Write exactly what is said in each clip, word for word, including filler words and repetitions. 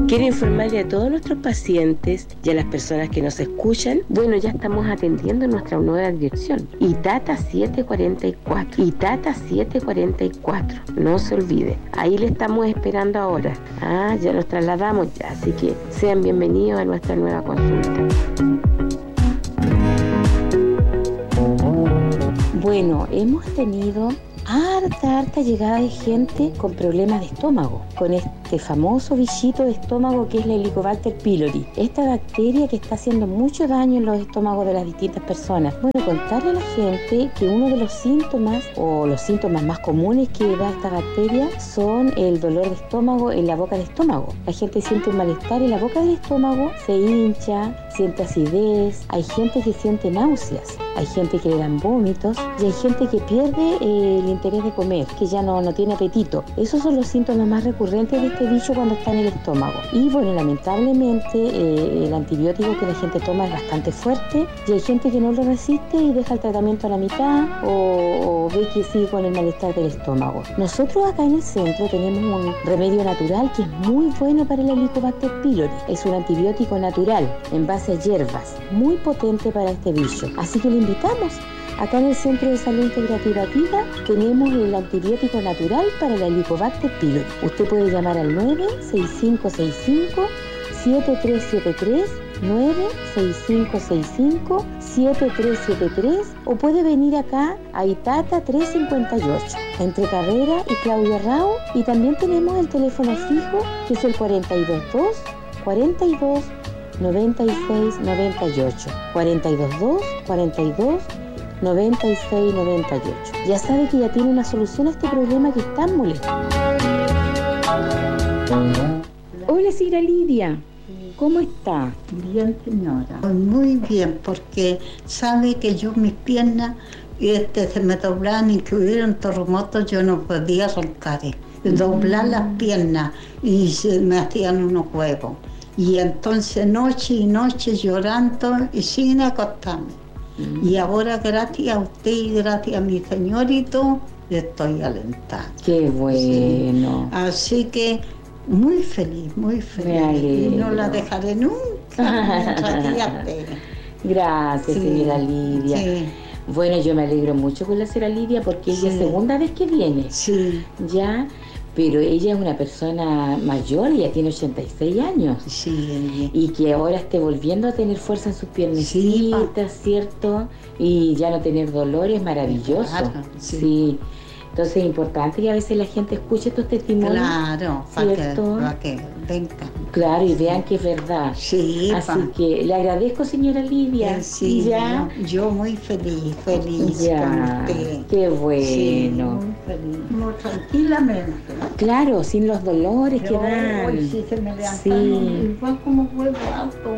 Quiero informarle a todos nuestros pacientes y a las personas que nos escuchan, bueno, ya estamos atendiendo nuestra nueva dirección, Itata setecientos cuarenta y cuatro, Itata setecientos cuarenta y cuatro, no se olvide, ahí le estamos esperando ahora. Ah, ya nos trasladamos ya, así que sean bienvenidos a nuestra nueva consulta. Bueno, hemos tenido harta, harta llegada de gente con problemas de estómago, con este famoso bichito de estómago que es la Helicobacter pylori, esta bacteria que está haciendo mucho daño en los estómagos de las distintas personas. Bueno, contarle a la gente que uno de los síntomas o los síntomas más comunes que da esta bacteria son el dolor de estómago en la boca del estómago. La gente siente un malestar en la boca del estómago, se hincha, siente acidez, hay gente que siente náuseas, hay gente que le dan vómitos y hay gente que pierde eh, el interés de comer, que ya no, no tiene apetito. Esos son los síntomas más recurrentes de este bicho cuando está en el estómago. Y bueno, lamentablemente eh, el antibiótico que la gente toma es bastante fuerte y hay gente que no lo resiste y deja el tratamiento a la mitad o, o ve que sigue con el malestar del estómago. Nosotros acá en el centro tenemos un remedio natural que es muy bueno para el Helicobacter pylori. Es un antibiótico natural en base a hierbas, muy potente para este bicho. Así que le invitamos. Acá en el Centro de Salud Integrativa Vida tenemos el antibiótico natural para la Helicobacter pylori. Usted puede llamar al nueve seis cinco seis cinco siete tres siete tres, nueve seis cinco seis cinco siete tres siete tres, o puede venir acá a Itata trescientos cincuenta y ocho, entre Carrera y Claudio Rao, y también tenemos el teléfono fijo que es el cuarenta y dos dos, cuarenta y dos, noventa y seis noventa y ocho, cuarenta y dos dos, cuarenta y dos, noventa y seis noventa y ocho. Ya sabe que ya tiene una solución a este problema que es tan molesto. Hola, señora Lidia, ¿cómo está? Bien, señora. Muy bien, porque sabe que yo mis piernas este, se me doblaban y que hubieron terremotos, yo no podía arrancar, doblar mm. las piernas y se me hacían unos huevos. Y entonces noche y noche llorando y sin acostarme. Mm. Y ahora gracias a usted y gracias a mi señorito estoy alentada. Qué bueno. Sí. Así que muy feliz, muy feliz. Y no la dejaré nunca. Gracias, sí, señora Lidia. Sí. Bueno, yo me alegro mucho con la señora Lidia porque sí. es la segunda vez que viene. Sí. Ya. Pero ella es una persona mayor, ella tiene ochenta y seis años. Sí. Y que ahora esté volviendo a tener fuerza en sus piernecitas, sí, ¿cierto? Y ya no tener dolor es maravilloso. Claro, sí. sí. Entonces es importante que a veces la gente escuche estos testimonios. Claro, para que, para que vengan. Claro, y vean que es verdad. Sí. Así pa. que le agradezco, señora Lidia. Sí, ya. Yo, yo muy feliz, feliz ya, con usted. Qué bueno. Sí, muy feliz. Muy tranquilamente. Claro, sin los dolores yo, que dan. Hoy sí se me levantaron, sí. igual como huevo alto.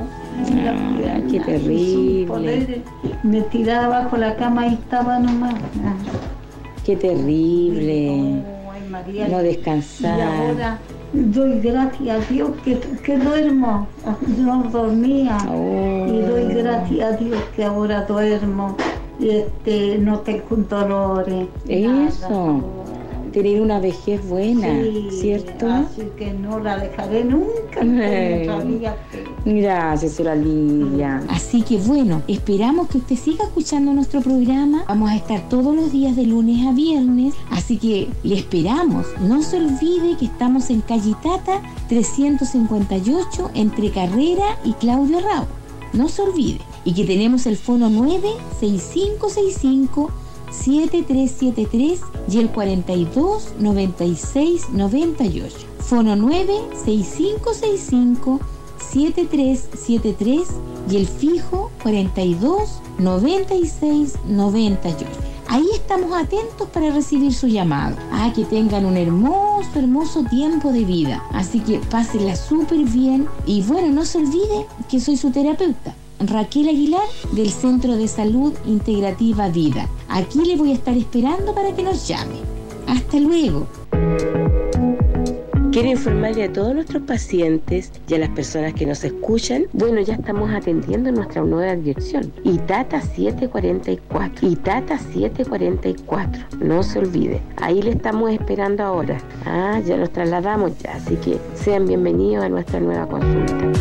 Ah, qué terrible. Poder, me tiraba abajo la cama y estaba nomás. Ah. Qué terrible. Oh, ay, María, no descansar. Y ahora doy gracias a Dios que, que duermo. No dormía. Oh. Y doy gracias a Dios que ahora duermo. Este, no tengo dolores. Eso. Nada. Tener una vejez buena, sí, ¿cierto? Así que no la dejaré nunca. Eh. Que... Gracias, señora Lidia. Así que bueno, esperamos que usted siga escuchando nuestro programa. Vamos a estar todos los días de lunes a viernes, así que le esperamos. No se olvide que estamos en calle Itata trescientos cincuenta y ocho, entre Carrera y Claudio Rao. No se olvide. Y que tenemos el fono nueve seis cinco seis cinco siete tres siete tres y el cuarenta y dos, noventa y seis, noventa y ocho. Fono nueve seis cinco seis cinco siete tres siete tres y el fijo cuarenta y dos, noventa y seis, noventa y ocho. Ahí estamos atentos para recibir su llamado. Ah, que tengan un hermoso, hermoso tiempo de vida. Así que pásenla súper bien y bueno, no se olvide que soy su terapeuta, Raquel Aguilar, del Centro de Salud Integrativa Vida. Aquí le voy a estar esperando para que nos llame. Hasta luego. Quiero informarle a todos nuestros pacientes y a las personas que nos escuchan, bueno, ya estamos atendiendo en nuestra nueva dirección, Itata setecientos cuarenta y cuatro, Itata setecientos cuarenta y cuatro, no se olvide, ahí le estamos esperando ahora. Ah, ya nos trasladamos ya, así que sean bienvenidos a nuestra nueva consulta.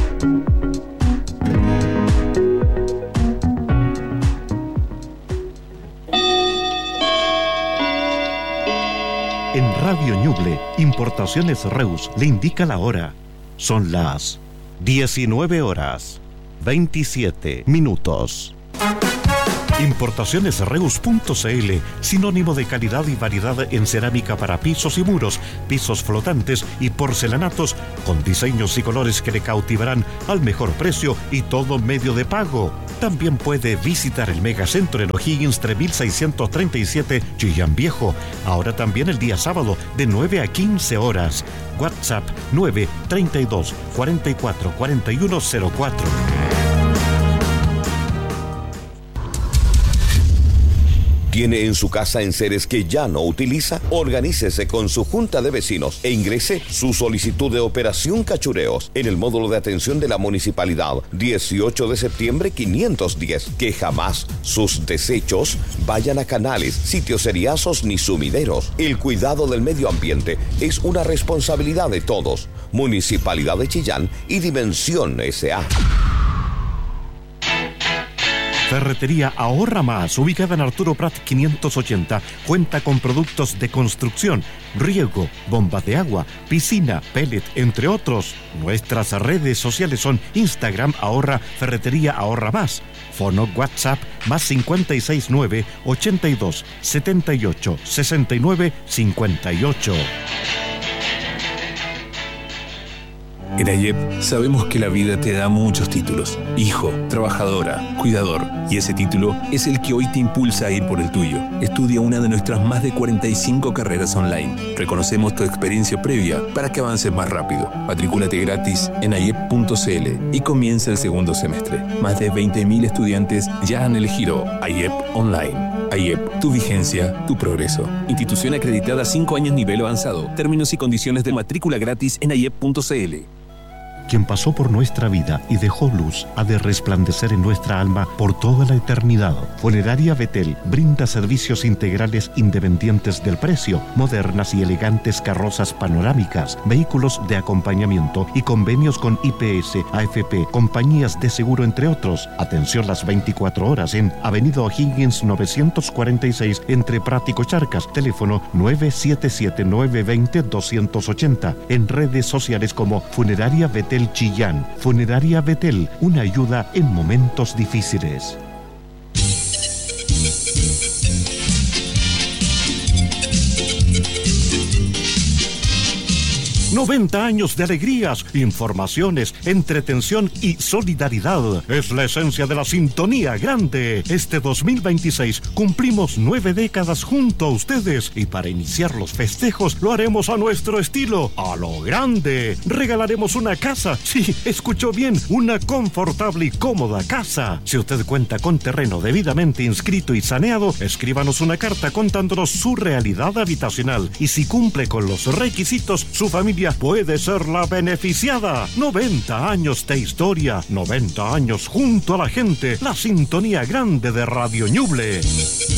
En Radio Ñuble, Importaciones Reus le indica la hora. Son las diecinueve horas, veintisiete minutos. Importaciones Reus punto c l, sinónimo de calidad y variedad en cerámica para pisos y muros, pisos flotantes y porcelanatos, con diseños y colores que le cautivarán al mejor precio y todo medio de pago. También puede visitar el Megacentro en O'Higgins tres mil seiscientos treinta y siete, Chillán Viejo. Ahora también el día sábado de nueve a quince horas. WhatsApp nueve treinta y dos cuarenta y cuatro cuarenta y uno cero cuatro. ¿Tiene en su casa enseres que ya no utiliza? Organícese con su junta de vecinos e ingrese su solicitud de operación cachureos en el módulo de atención de la municipalidad dieciocho de septiembre quinientos diez. Que jamás sus desechos vayan a canales, sitios seriazos ni sumideros. El cuidado del medio ambiente es una responsabilidad de todos. Municipalidad de Chillán y Dimensión S A Ferretería Ahorra Más, ubicada en Arturo Prat quinientos ochenta, cuenta con productos de construcción, riego, bombas de agua, piscina, pellet, entre otros. Nuestras redes sociales son Instagram Ahorra Ferretería Ahorra Más, fono WhatsApp más cinco seis nueve, ochenta y dos, setenta y ocho, sesenta y nueve, cincuenta y ocho. En AIEP sabemos que la vida te da muchos títulos. Hijo, trabajadora, cuidador. Y ese título es el que hoy te impulsa a ir por el tuyo. Estudia una de nuestras más de cuarenta y cinco carreras online. Reconocemos tu experiencia previa para que avances más rápido. Matricúlate gratis en aiep punto c l y comienza el segundo semestre. Más de veinte mil estudiantes ya han elegido AIEP Online. AIEP, tu vigencia, tu progreso. Institución acreditada cinco años nivel avanzado. Términos y condiciones de matrícula gratis en aiep punto c l. Quien pasó por nuestra vida y dejó luz ha de resplandecer en nuestra alma por toda la eternidad. Funeraria Betel brinda servicios integrales independientes del precio, modernas y elegantes carrozas panorámicas, vehículos de acompañamiento y convenios con I P S, A F P, compañías de seguro, entre otros. Atención las veinticuatro horas en Avenida O'Higgins novecientos cuarenta y seis, entre Prat y Cocharcas. Teléfono nueve siete siete, nueve dos cero, dos ocho cero. En redes sociales como Funeraria Betel Chillán. Funeraria Betel, una ayuda en momentos difíciles. noventa años de alegrías, informaciones, entretención y solidaridad. Es la esencia de la sintonía grande. Este dos mil veintiséis cumplimos nueve décadas junto a ustedes y para iniciar los festejos lo haremos a nuestro estilo, a lo grande. Regalaremos una casa. Sí, escuchó bien, una confortable y cómoda casa. Si usted cuenta con terreno debidamente inscrito y saneado, escríbanos una carta contándonos su realidad habitacional y si cumple con los requisitos, su familia puede ser la beneficiada. noventa años de historia, noventa años junto a la gente, la sintonía grande de Radio Ñuble.